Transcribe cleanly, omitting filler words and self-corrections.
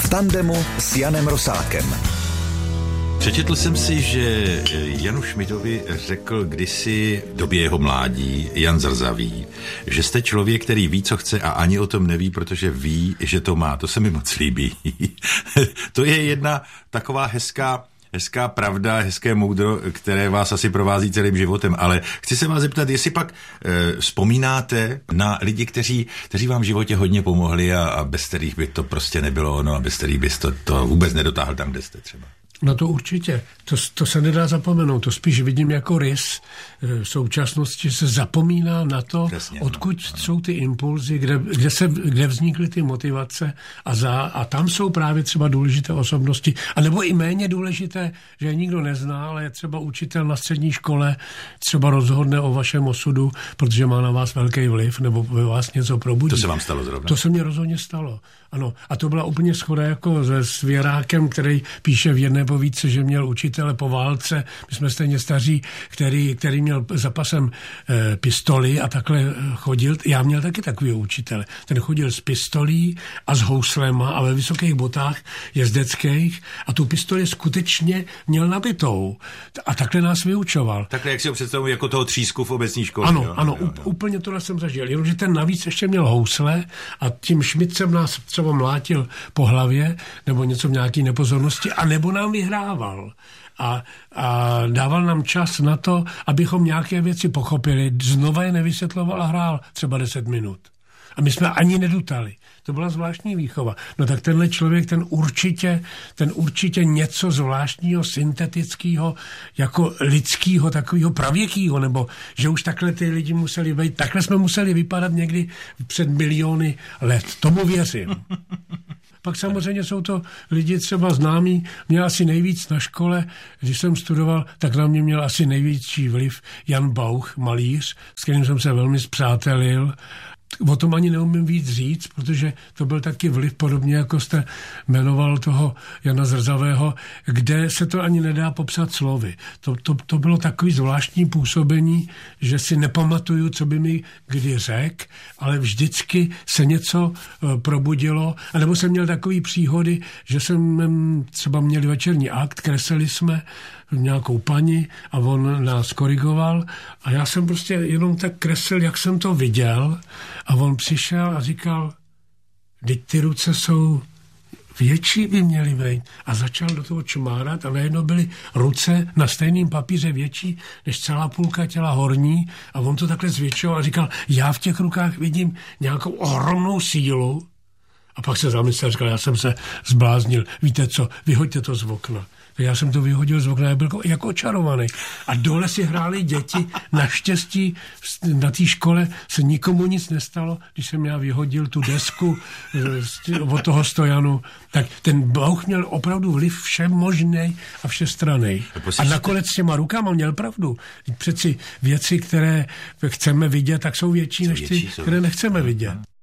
v tandemu s Janem Rosákem. Přečetl jsem si, že Janu Šmidovi řekl kdysi v době jeho mládí Jan Zrzavý, že jste člověk, který ví, co chce a ani o tom neví, protože ví, že to má. To se mi moc líbí. To je jedna taková hezká pravda, hezké moudro, které vás asi provází celým životem, ale chci se vás zeptat, jestli pak vzpomínáte na lidi, kteří vám v životě hodně pomohli a bez kterých by to prostě nebylo ono a bez kterých byste to vůbec nedotáhl tam, kde jste třeba. No to určitě. To se nedá zapomenout. To spíš vidím jako rys. V současnosti se zapomíná na to, přesně, odkud jsou ty impulzy, kde vznikly ty motivace a tam jsou právě třeba důležité osobnosti, anebo i méně důležité, že je nikdo nezná, ale je třeba učitel na střední škole, třeba rozhodne o vašem osudu, protože má na vás velký vliv, nebo ve vás něco probudí. To se vám stalo zrovna? To se mně rozhodně stalo. Ano, a to byla úplně shoda jako se Svěrákem, který píše v jedné povídce, že měl učitele po válce, my jsme stejně staří, který měl za pasem pistoli a takhle chodil. Já měl taky takového učitele. Ten chodil s pistolí a s houslema a ve vysokých botách jezdeckých a tu pistoli skutečně měl nabitou. A takhle nás vyučoval. Takhle, jak si ho představuji, jako toho třísku v obecní škole. Ano, úplně tohle jsem zažil. Jenomže ten navíc ještě měl housle a tím šmicem nás třeba mlátil po hlavě nebo něco v nějaké nepozornosti a nebo nám vyhrával. A dával nám čas na to, abychom nějaké věci pochopili. Znova je nevysvětloval a hrál třeba 10 minut. A my jsme ani nedutali. To byla zvláštní výchova. No tak tenhle člověk, ten určitě něco zvláštního, syntetického, jako lidského, takového pravěkýho, nebo že už takhle ty lidi museli být, takhle jsme museli vypadat někdy před miliony let. Tomu věřím. Pak samozřejmě jsou to lidi třeba známí. Mě asi nejvíc na škole, když jsem studoval, tak na mě měl asi největší vliv Jan Bauch, malíř, s kterým jsem se velmi spřátelil. O tom ani neumím víc říct, protože to byl taky vliv, podobně jako jste jmenoval toho Jana Zrzavého, kde se to ani nedá popsat slovy. To bylo takový zvláštní působení, že si nepamatuju, co by mi kdy řekl, ale vždycky se něco probudilo. A nebo jsem měl takový příhody, že jsem třeba měli večerní akt, kreslili jsme nějakou paní a on nás korigoval a já jsem prostě jenom tak kreslil, jak jsem to viděl a on přišel a říkal, teď ty ruce jsou větší, by měly být. A začal do toho čmárat a najednou byly ruce na stejném papíře větší než celá půlka těla horní a on to takhle zvětšoval a říkal, já v těch rukách vidím nějakou ohromnou sílu. A pak se zamyslel a říkal, já jsem se zbláznil, víte co, vyhoďte to z okna. Já jsem to vyhodil z okna, byl jako očarovaný. A dole si hráli děti. Naštěstí na té škole se nikomu nic nestalo, když jsem já vyhodil tu desku od toho stojanu. Tak ten Bauch měl opravdu vliv všem možný a všestranný. A nakonec s těma rukama měl pravdu. Přeci věci, které chceme vidět, tak jsou větší než ty, které nechceme vidět.